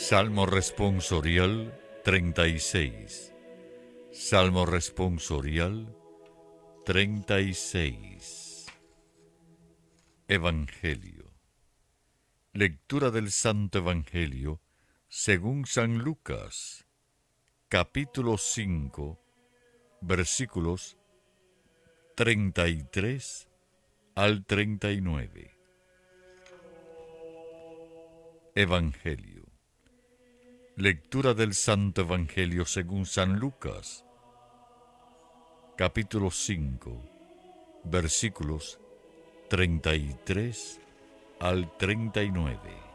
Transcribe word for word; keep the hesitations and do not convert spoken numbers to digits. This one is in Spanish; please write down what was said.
Salmo responsorial treinta y seis. Salmo responsorial treinta y seis. Evangelio. Lectura del Santo Evangelio según San Lucas, capítulo cinco, versículos treinta y tres al treinta y nueve. Evangelio. Lectura del Santo Evangelio según San Lucas, capítulo cinco, versículos treinta y tres al treinta y nueve.